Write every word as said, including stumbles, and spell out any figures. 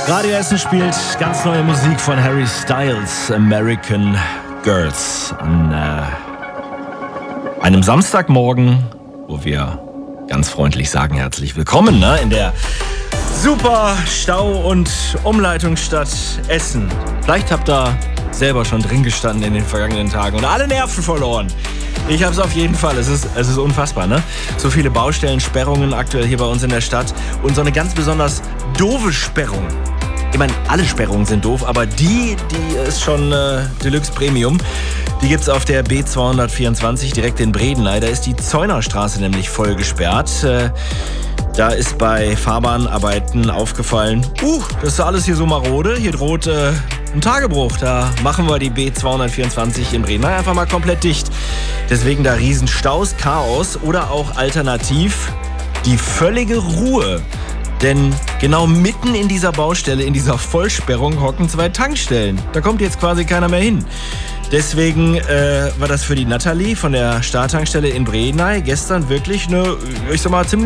Radio Essen spielt ganz neue Musik von Harry Styles, American Girls. An äh, einem Samstagmorgen, wo wir ganz freundlich sagen, herzlich willkommen, ne, in der super Stau- und Umleitungsstadt Essen. Vielleicht habt ihr selber schon drin gestanden in den vergangenen Tagen und alle Nerven verloren. Ich hab's auf jeden Fall. Es ist, es ist unfassbar, ne? So viele Baustellen, Sperrungen aktuell hier bei uns in der Stadt und so eine ganz besonders doofe Sperrung. Ich meine, alle Sperrungen sind doof, aber die, die ist schon äh, Deluxe Premium. Die gibt's auf der B zweihundertvierundzwanzig direkt in Bredeney. Da ist die Zeunerstraße nämlich voll gesperrt. Äh, da ist bei Fahrbahnarbeiten aufgefallen, uh, das ist alles hier so marode. Hier droht äh, ein Tagebruch. Da machen wir die B zweihundertvierundzwanzig in Bredeney einfach mal komplett dicht. Deswegen da Riesenstaus, Chaos oder auch alternativ die völlige Ruhe. Denn genau mitten in dieser Baustelle, in dieser Vollsperrung hocken zwei Tankstellen. Da kommt jetzt quasi keiner mehr hin. Deswegen äh, war das für die Nathalie von der Star-Tankstelle in Bredeney gestern wirklich eine, ich sag mal, ziemlich